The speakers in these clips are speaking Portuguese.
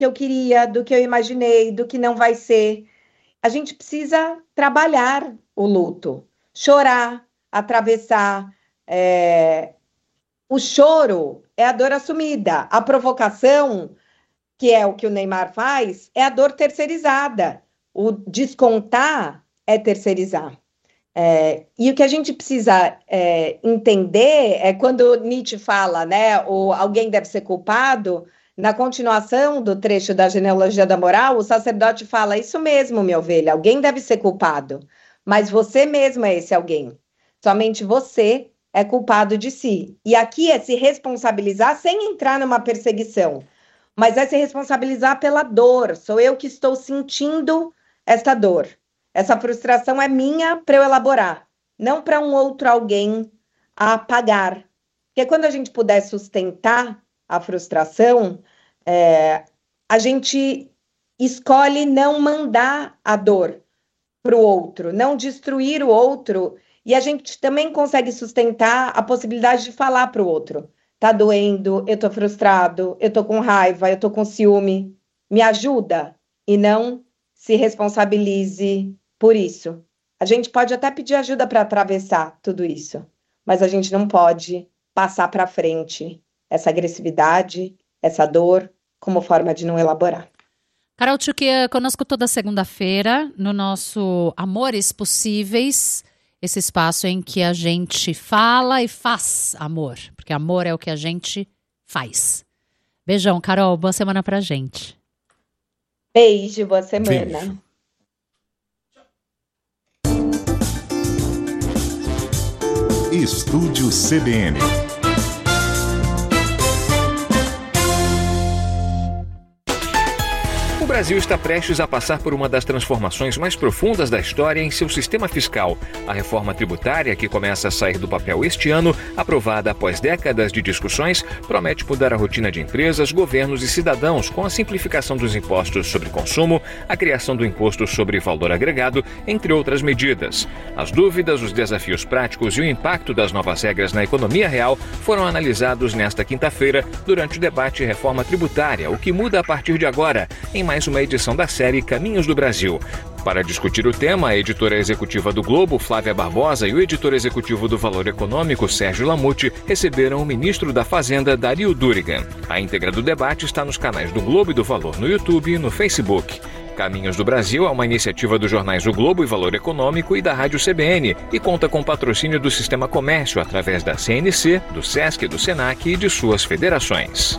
que eu queria, do que eu imaginei, do que não vai ser. A gente precisa trabalhar o luto, chorar, atravessar. O choro é a dor assumida. A provocação, que é o que o Neymar faz, é a dor terceirizada. O descontar é terceirizar. E o que a gente precisa entender é quando Nietzsche fala, né, ou alguém deve ser culpado, na continuação do trecho da genealogia da moral, o sacerdote fala, isso mesmo, minha ovelha, alguém deve ser culpado, mas você mesmo é esse alguém. Somente você é culpado de si. E aqui é se responsabilizar sem entrar numa perseguição, mas é se responsabilizar pela dor. Sou eu que estou sentindo esta dor. Essa frustração é minha para eu elaborar, não para um outro alguém apagar. Porque quando a gente puder sustentar a frustração, a gente escolhe não mandar a dor para o outro, não destruir o outro, e a gente também consegue sustentar a possibilidade de falar para o outro. Tá doendo, eu tô frustrado, eu tô com raiva, eu tô com ciúme. Me ajuda e não se responsabilize por isso. A gente pode até pedir ajuda para atravessar tudo isso, mas a gente não pode passar para frente essa agressividade, essa dor, como forma de não elaborar. Carol Tchukia conosco toda segunda-feira no nosso Amores Possíveis, esse espaço em que a gente fala e faz amor, porque amor é o que a gente faz. Beijão, Carol, boa semana pra gente. Beijo, boa semana. Beijo. Estúdio CBN. O Brasil está prestes a passar por uma das transformações mais profundas da história em seu sistema fiscal. A reforma tributária, que começa a sair do papel este ano, aprovada após décadas de discussões, promete mudar a rotina de empresas, governos e cidadãos com a simplificação dos impostos sobre consumo, a criação do imposto sobre valor agregado, entre outras medidas. As dúvidas, os desafios práticos e o impacto das novas regras na economia real foram analisados nesta quinta-feira durante o debate Reforma Tributária, o que muda a partir de agora, em mais uma edição da série Caminhos do Brasil. Para discutir o tema, a editora executiva do Globo, Flávia Barbosa, e o editor executivo do Valor Econômico, Sérgio Lamute, receberam o ministro da Fazenda, Dario Durigan. A íntegra do debate está nos canais do Globo e do Valor no YouTube e no Facebook. Caminhos do Brasil é uma iniciativa dos jornais O Globo e Valor Econômico e da Rádio CBN e conta com patrocínio do Sistema Comércio através da CNC, do SESC, do SENAC e de suas federações.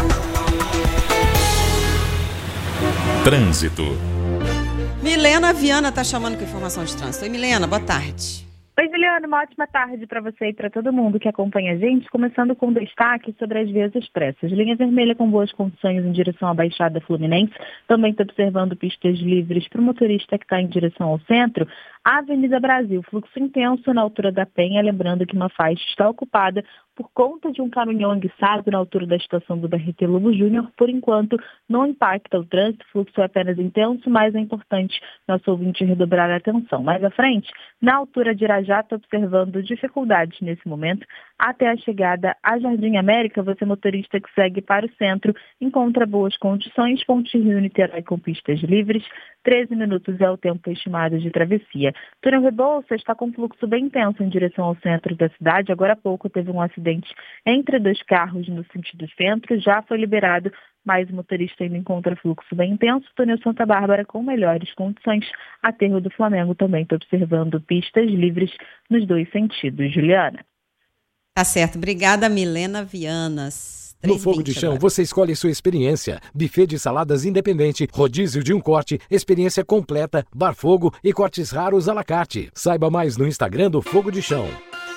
Trânsito. Milena Viana está chamando com informação de trânsito. Oi, Milena, boa tarde. Oi, Juliana, uma ótima tarde para você e para todo mundo que acompanha a gente, começando com destaque sobre as vias expressas. Linha vermelha com boas condições em direção à Baixada Fluminense, também está observando pistas livres para o motorista que está em direção ao centro. A Avenida Brasil, fluxo intenso na altura da Penha, lembrando que uma faixa está ocupada por conta de um caminhão enguiçado na altura da estação do BRT Lobo Júnior. Por enquanto, não impacta o trânsito, o fluxo é apenas intenso, mas é importante nosso ouvinte redobrar a atenção. Mais à frente, na altura de Irajá, está observando dificuldades nesse momento. Até a chegada a Jardim América, você motorista que segue para o centro, encontra boas condições, Ponte Rio-Niterói com pistas livres, 13 minutos é o tempo estimado de travessia. Túnel Rebouças está com fluxo bem intenso em direção ao centro da cidade. Agora há pouco teve um acidente entre dois carros no sentido centro, já foi liberado, mas o motorista ainda encontra fluxo bem intenso. Túnel Santa Bárbara com melhores condições. Aterro do Flamengo também está observando pistas livres nos dois sentidos. Juliana. Tá certo. Obrigada, Milena Vianas. No Fogo de Chão, você escolhe sua experiência. Buffet de saladas independente, rodízio de um corte, experiência completa, bar fogo e cortes raros à la carte. Saiba mais no Instagram do Fogo de Chão.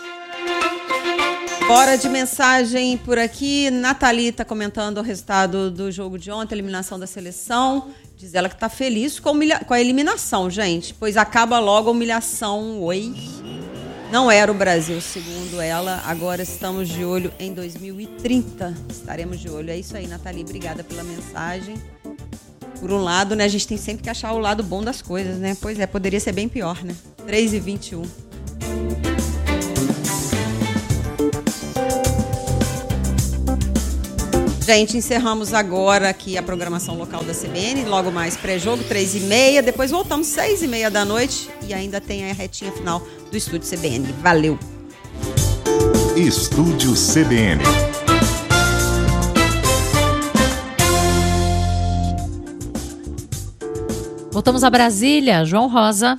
Bora de mensagem por aqui. Nathalie está comentando o resultado do jogo de ontem, a eliminação da seleção. Diz ela que está feliz com a eliminação, gente, pois acaba logo a humilhação. Oi. Não era o Brasil, segundo ela. Agora estamos de olho em 2030. Estaremos de olho. É isso aí, Nathalie. Obrigada pela mensagem. Por um lado, né, a gente tem sempre que achar o lado bom das coisas, né? Pois é, poderia ser bem pior, né? 3h21. Gente, encerramos agora aqui a programação local da CBN, logo mais pré-jogo, 3h30, depois voltamos 6h30 da noite e ainda tem a retinha final do Estúdio CBN. Valeu! Estúdio CBN. Voltamos a Brasília. João Rosa.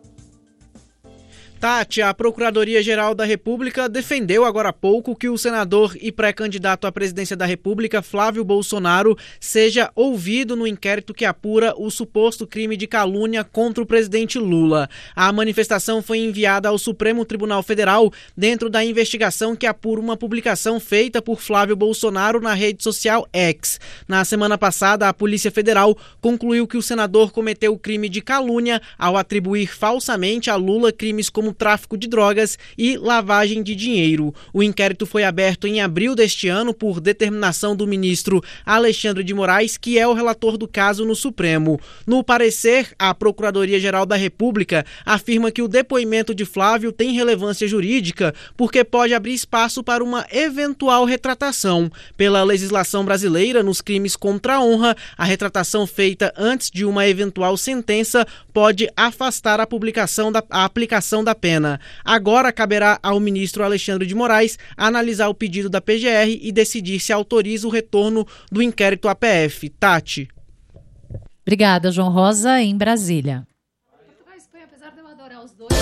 Tati, a Procuradoria-Geral da República defendeu agora há pouco que o senador e pré-candidato à presidência da República, Flávio Bolsonaro, seja ouvido no inquérito que apura o suposto crime de calúnia contra o presidente Lula. A manifestação foi enviada ao Supremo Tribunal Federal dentro da investigação que apura uma publicação feita por Flávio Bolsonaro na rede social X. Na semana passada, a Polícia Federal concluiu que o senador cometeu o crime de calúnia ao atribuir falsamente a Lula crimes como tráfico de drogas e lavagem de dinheiro. O inquérito foi aberto em abril deste ano por determinação do ministro Alexandre de Moraes, que é o relator do caso no Supremo. No parecer, a Procuradoria-Geral da República afirma que o depoimento de Flávio tem relevância jurídica porque pode abrir espaço para uma eventual retratação. Pela legislação brasileira, nos crimes contra a honra, a retratação feita antes de uma eventual sentença pode afastar a aplicação da pena. Agora caberá ao ministro Alexandre de Moraes analisar o pedido da PGR e decidir se autoriza o retorno do inquérito à PF. Tati. Obrigada, João Rosa, em Brasília. Portugal e Espanha, apesar de eu adorar os dois.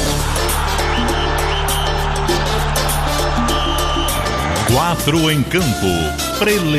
4 em campo.